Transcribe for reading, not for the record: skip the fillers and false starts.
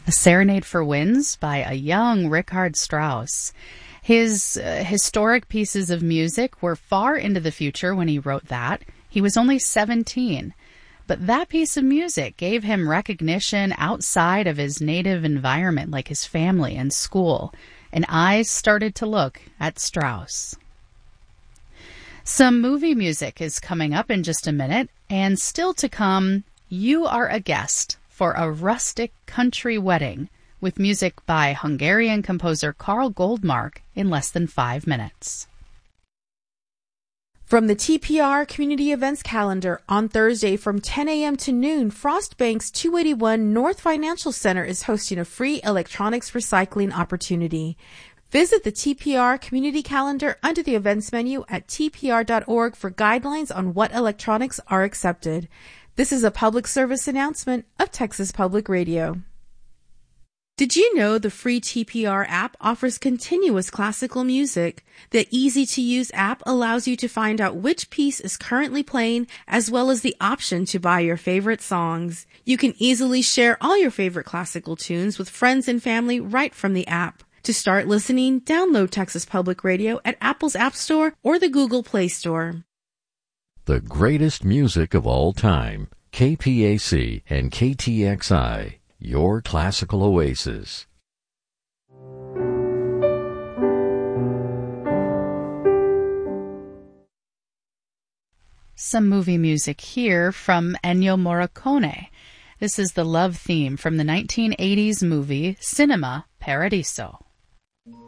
A Serenade for Winds by a young Richard Strauss. His historic pieces of music were far into the future when he wrote that. He was only 17. But that piece of music gave him recognition outside of his native environment, like his family and school, and eyes started to look at Strauss. Some movie music is coming up in just a minute, and still to come, you are a guest for a rustic country wedding with music by Hungarian composer Karl Goldmark in less than 5 minutes. From the TPR Community Events Calendar, on Thursday from 10 a.m. to noon, Frostbank's 281 North Financial Center is hosting a free electronics recycling opportunity. Visit the TPR Community Calendar under the events menu at tpr.org for guidelines on what electronics are accepted. This is a public service announcement of Texas Public Radio. Did you know the free TPR app offers continuous classical music? The easy-to-use app allows you to find out which piece is currently playing, as well as the option to buy your favorite songs. You can easily share all your favorite classical tunes with friends and family right from the app. To start listening, download Texas Public Radio at Apple's App Store or the Google Play Store. The greatest music of all time. KPAC and KTXI, your classical oasis. Some movie music here from Ennio Morricone. This is the love theme from the 1980s movie Cinema Paradiso.